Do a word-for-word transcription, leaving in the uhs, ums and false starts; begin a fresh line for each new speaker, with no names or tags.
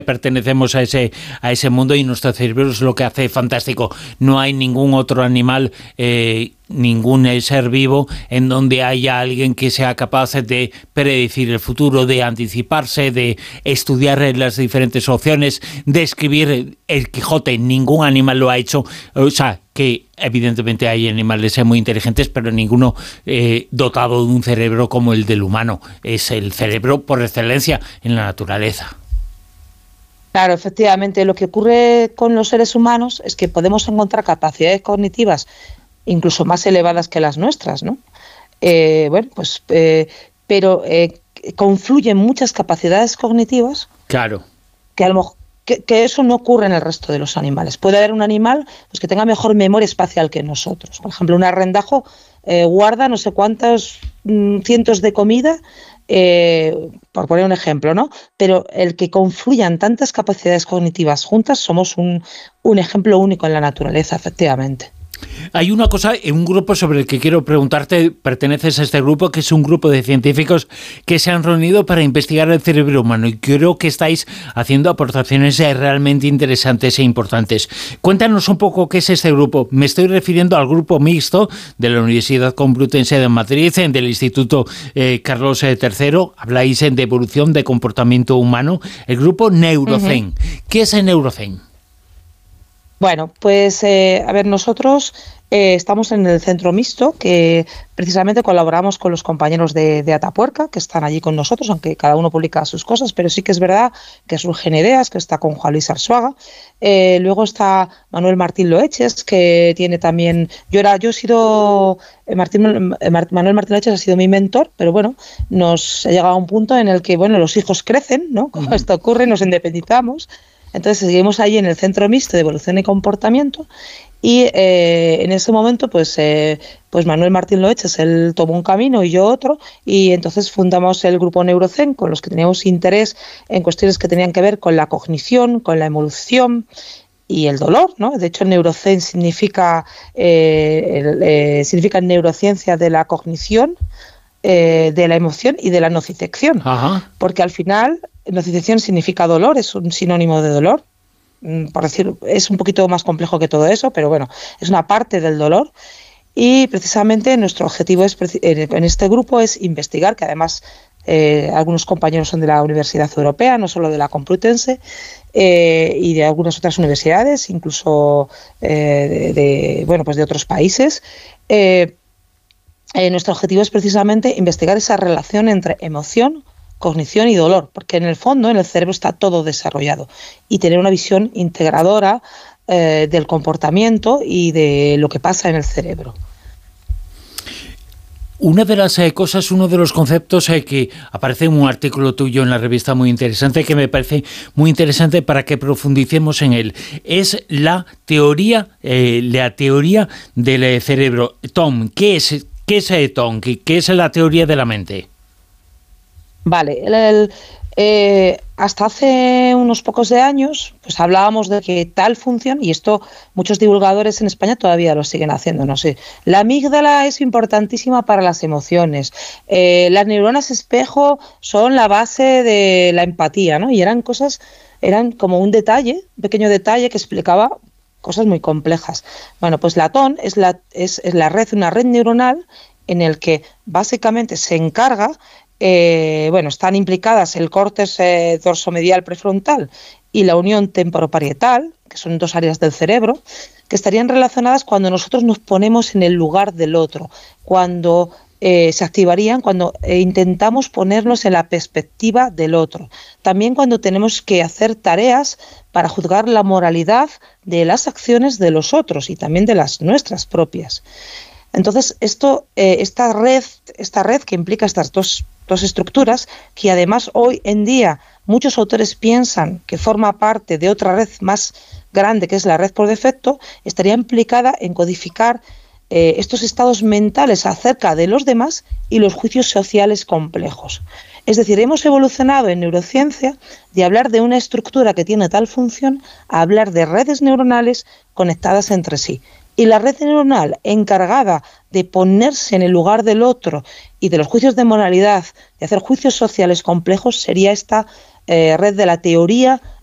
pertenecemos a ese a ese mundo y nuestro cerebro es lo que hace fantástico. No hay ningún otro animal, eh, ningún ser vivo en donde haya alguien que sea capaz de predecir el futuro, de anticiparse, de estudiar las diferentes opciones, de escribir el Quijote. Ningún animal lo ha hecho. O sea, que evidentemente hay animales muy inteligentes, pero ninguno eh, dotado de un cerebro como el del humano. Es el cerebro por excelencia en la naturaleza.
Claro, efectivamente, lo que ocurre con los seres humanos es que podemos encontrar capacidades cognitivas incluso más elevadas que las nuestras, ¿no? Eh, bueno, pues, eh, pero eh, confluyen muchas capacidades cognitivas.
Claro.
Que a lo mejor que, que eso no ocurre en el resto de los animales. Puede haber un animal pues, que tenga mejor memoria espacial que nosotros. Por ejemplo, un arrendajo eh, guarda no sé cuántos mm, cientos de comida. Eh, por poner un ejemplo, ¿no? Pero el que confluyan tantas capacidades cognitivas juntas somos un, un ejemplo único en la naturaleza, efectivamente.
Hay una cosa, un grupo sobre el que quiero preguntarte, perteneces a este grupo, que es un grupo de científicos que se han reunido para investigar el cerebro humano y creo que estáis haciendo aportaciones realmente interesantes e importantes. Cuéntanos un poco qué es este grupo. Me estoy refiriendo al grupo mixto de la Universidad Complutense de Madrid, del Instituto eh, Carlos tercero. Habláis de evolución de comportamiento humano. El grupo Neurocen. Uh-huh. ¿Qué es el Neurocen?
Bueno, pues eh, a ver, nosotros eh, estamos en el centro mixto, que precisamente colaboramos con los compañeros de, de Atapuerca, que están allí con nosotros, aunque cada uno publica sus cosas, pero sí que es verdad que surgen ideas, que está con Juan Luis Arzuaga. Eh, luego está Manuel Martín Loeches, que tiene también... Yo era, yo he sido... Martín, Manuel Martín Loeches ha sido mi mentor, pero bueno, nos ha llegado a un punto en el que, bueno, los hijos crecen, ¿no? Como uh-huh. esto ocurre, nos independizamos. Entonces seguimos ahí en el centro mixto de evolución y comportamiento y eh, en ese momento pues, eh, pues Manuel Martín Loeches, él tomó un camino y yo otro y entonces fundamos el grupo Neurocen con los que teníamos interés en cuestiones que tenían que ver con la cognición, con la evolución y el dolor, ¿no? De hecho, el Neurocen significa, eh, el, eh, significa neurociencia de la cognición, eh, de la emoción y de la nocicepción. Ajá. Porque al final... Nocicepción significa dolor, es un sinónimo de dolor, por decir, es un poquito más complejo que todo eso, pero bueno, es una parte del dolor y precisamente nuestro objetivo es, en este grupo es investigar, que además eh, algunos compañeros son de la Universidad Europea, no solo de la Complutense, eh, y de algunas otras universidades, incluso eh, de, de, bueno, pues de otros países. Eh, eh, nuestro objetivo es precisamente investigar esa relación entre emoción, cognición y dolor, porque en el fondo en el cerebro está todo desarrollado y tener una visión integradora eh, del comportamiento y de lo que pasa en el cerebro.
Una de las eh, cosas, uno de los conceptos eh, que aparece en un artículo tuyo en la revista muy interesante, que me parece muy interesante para que profundicemos en él, es la teoría, eh, la teoría del cerebro. Tom, ¿qué es, qué es eh, Tom? ¿Qué, ¿Qué es la teoría de la mente?
Vale, el, el, eh, hasta hace unos pocos de años pues hablábamos de que tal función, y esto muchos divulgadores en España todavía lo siguen haciendo, no sé, la amígdala es importantísima para las emociones, eh, las neuronas espejo son la base de la empatía, ¿no? Y eran cosas, eran como un detalle, un pequeño detalle que explicaba cosas muy complejas. Bueno, pues la T O N es la, es, es la red, una red neuronal en el que básicamente se encarga. Eh, bueno, están implicadas el córtex eh, dorsomedial prefrontal y la unión temporoparietal, que son dos áreas del cerebro, que estarían relacionadas cuando nosotros nos ponemos en el lugar del otro, cuando eh, se activarían cuando eh, intentamos ponernos en la perspectiva del otro. También cuando tenemos que hacer tareas para juzgar la moralidad de las acciones de los otros y también de las nuestras propias. Entonces, esto, eh, esta red, esta red que implica estas dos, dos estructuras, que además hoy en día muchos autores piensan que forma parte de otra red más grande, que es la red por defecto, estaría implicada en codificar eh, estos estados mentales acerca de los demás y los juicios sociales complejos. Es decir, hemos evolucionado en neurociencia de hablar de una estructura que tiene tal función a hablar de redes neuronales conectadas entre sí. Y la red neuronal encargada de ponerse en el lugar del otro y de los juicios de moralidad, de hacer juicios sociales complejos, sería esta eh, red de la teoría